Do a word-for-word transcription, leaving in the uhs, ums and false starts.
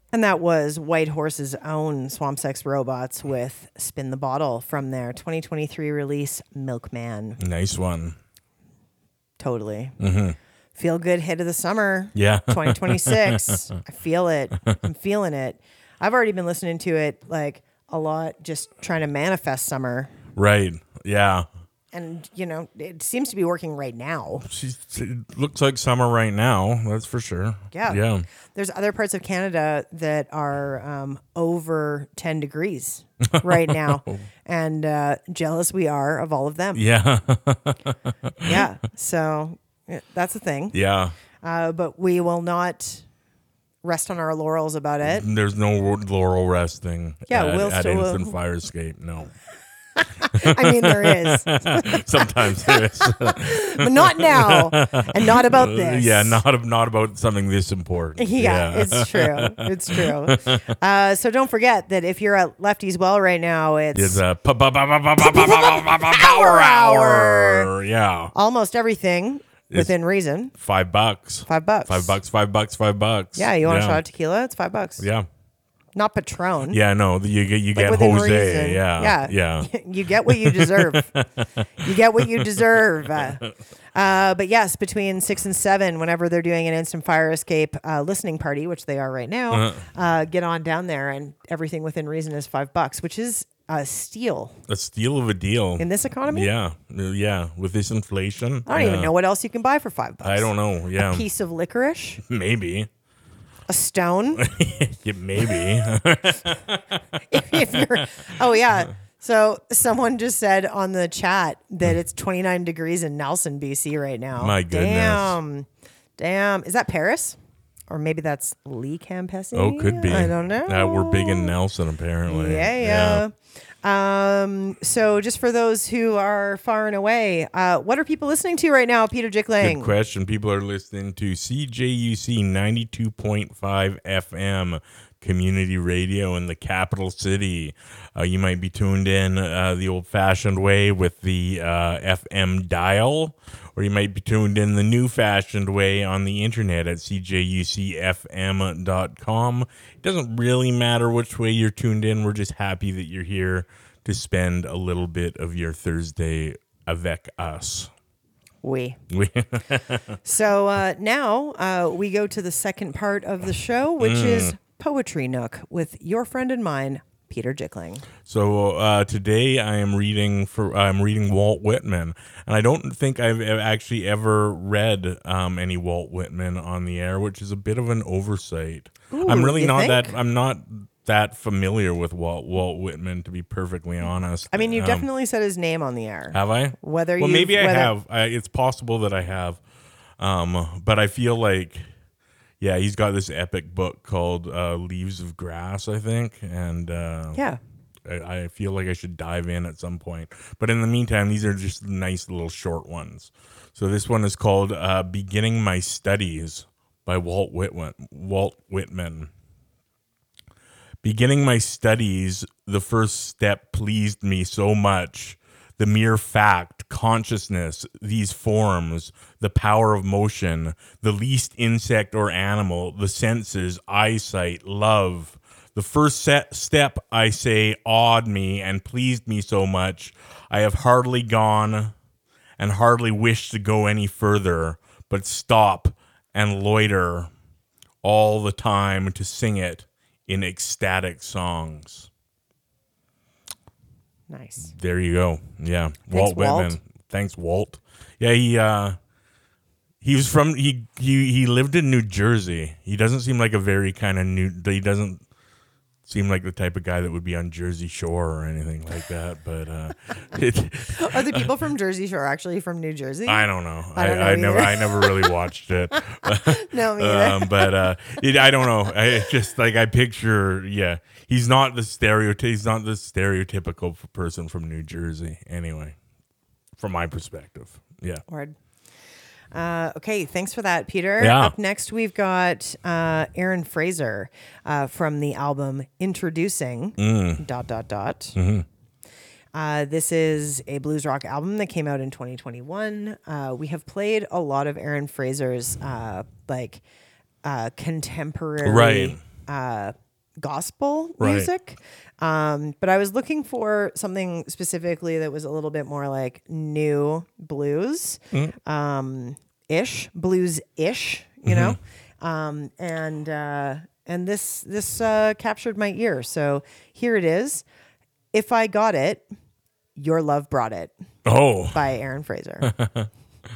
And that was White Horse's own Swamp Sex Robots with Spin the Bottle from their twenty twenty-three release, Milkman. Nice one. Totally. Mm-hmm. Feel good hit of the summer. Yeah. twenty twenty-six. I feel it. I'm feeling it. I've already been listening to it like a lot, just trying to manifest summer. Right. Yeah. And, you know, it seems to be working right now. She's, it looks like summer right now. That's for sure. Yeah. Yeah. There's other parts of Canada that are um, over ten degrees right now. And uh, jealous we are of all of them. Yeah. Yeah. So yeah, that's the thing. Yeah. Uh, but we will not rest on our laurels about it. There's no laurel resting Yeah, at, we'll at still- Instant Fire Escape. No. I mean, there is. Sometimes there is. But not now. And not about this. Yeah, not not about something this important. Yeah, it's true. It's true. Uh, so don't forget that if you're at Lefty's Well right now, it's, It's a pa- pa- pa- pa- pa- pa- pa- pa- pa- power hour. Yeah. almost everything within reason. Five bucks. Five bucks. Five bucks, five bucks, five bucks. Yeah, you want yeah. a shot of tequila? It's five bucks. Yeah. Not Patron. Yeah, no, you get you Like get within Jose. reason. Yeah. Yeah. Yeah. You get what you deserve. You get what you deserve. Uh, uh, but yes, between six and seven, whenever they're doing an Instant Fire Escape uh, listening party, which they are right now, Uh-huh. uh, get on down there, and everything within reason is five bucks, which is a steal A steal of a deal. in this economy. Yeah. Yeah. With this inflation. I don't yeah. even know what else you can buy for five bucks. I don't know. Yeah. A piece of licorice, Maybe. a stone. Yeah, maybe. If you're, oh yeah. So someone just said on the chat that it's twenty-nine degrees in Nelson, B C right now. My goodness. Damn. Damn. Is that Paris? Or maybe that's Lee Campesi? Oh, could be. I don't know. Uh, we're big in Nelson, apparently. Yeah, yeah. Um, so just for those who are far and away, uh, what are people listening to right now, Peter Good Jickling? question. People are listening to C J U C ninety-two point five F M community radio in the capital city. Uh, you might be tuned in uh, the old-fashioned way with the uh, F M dial, or you might be tuned in the new-fashioned way on the internet at c j u c f m dot com. It doesn't really matter which way you're tuned in. We're just happy that you're here to spend a little bit of your Thursday avec us. We. We So uh, now uh, we go to the second part of the show, which Mm. is Poetry Nook with your friend and mine, Peter Jickling. So uh, today I am reading for I'm reading Walt Whitman, and I don't think I've e- actually ever read um, any Walt Whitman on the air, which is a bit of an oversight. Ooh, I'm really you not think? that I'm not that familiar with Walt Walt Whitman, to be perfectly honest. I mean, you Um, definitely said his name on the air. have I? Whether well, you've- maybe I whether- have. I, it's possible that I have, um, but I feel like. Yeah, he's got this epic book called uh, Leaves of Grass, I think, and uh, Yeah. I, I feel like I should dive in at some point. But in the meantime, these are just nice little short ones. So this one is called uh, Beginning My Studies by Walt Whitman. Walt Whitman. Beginning my studies, the first step pleased me so much. The mere fact, consciousness, these forms, the power of motion, the least insect or animal, the senses, eyesight, love. The first set step, I say, awed me and pleased me so much. I have hardly gone and hardly wished to go any further, but stop and loiter all the time to sing it in ecstatic songs. Nice. There you go. Yeah. Thanks, Walt Whitman. Walt. Thanks, Walt. Yeah, he uh he was from he he he lived in New Jersey. He doesn't seem like a very kind of new he doesn't seem like the type of guy that would be on Jersey Shore or anything like that, but uh it, Are the people from Jersey Shore actually from New Jersey? I don't know. I I, don't know I never either. I never really watched it. No, me either. um, but uh, it, I don't know. I it's just like I picture, yeah, he's not the stereotype. He's not the stereotypical f- person from New Jersey. Anyway, from my perspective, yeah. Word. Uh, okay, thanks for that, Peter. Yeah. Up next, we've got uh, Aaron Fraser uh, from the album Introducing. Mm. Dot dot dot. Mm-hmm. Uh, this is a blues rock album that came out in twenty twenty-one. Uh, we have played a lot of Aaron Fraser's uh, like uh, contemporary Right. uh, gospel Right. music. Um, but I was looking for something specifically that was a little bit more like new blues, um, ish, blues ish, you know? Um, and, uh, and this, this, uh, captured my ear. So here it is. If I Got It, Your Love Brought It Oh, by Aaron Fraser.